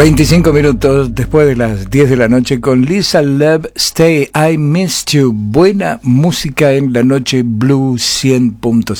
25 minutos después de las 10 de la noche con Lisa Love, Stay, I Missed You. Buena música en la noche Blue 100.5.